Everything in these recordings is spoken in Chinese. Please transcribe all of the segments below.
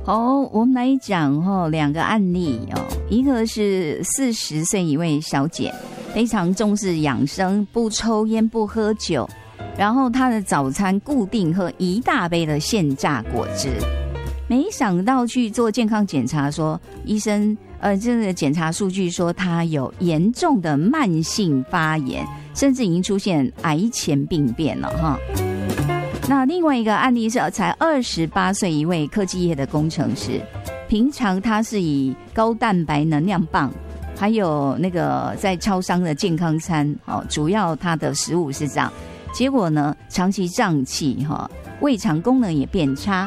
好，我们来讲两个案例哦，一个是40岁一位小姐，非常重视养生，不抽烟不喝酒，然后她的早餐固定喝1大杯的现榨果汁，没想到去做健康检查说，医生这个检查数据说她有严重的慢性发炎，甚至已经出现癌前病变了哈。那另外一个案例是才28岁一位科技业的工程师，平常他是以高蛋白能量棒还有那个在超商的健康餐主要他的食物是这样，结果呢长期胀气胃肠功能也变差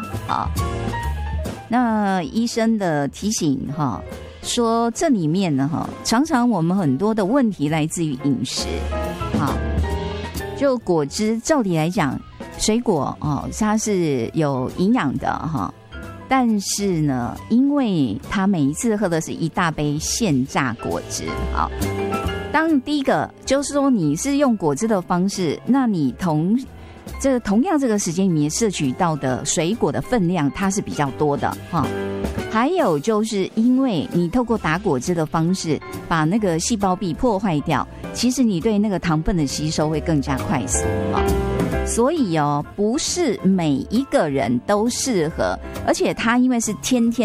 那医生的提醒说这里面呢常常我们很多的问题来自于饮食就果汁照理来讲水果它是有营养的但是呢因为他每一次喝的是1大杯现榨果汁当第一个就是说你是用果汁的方式，那你同样这个时间里面摄取到的水果的分量它是比较多的还有就是因为你透过打果汁的方式把那个细胞壁破坏掉，其实你对那个糖分的吸收会更加快速所以不是每一个人都适合，而且它因为是天天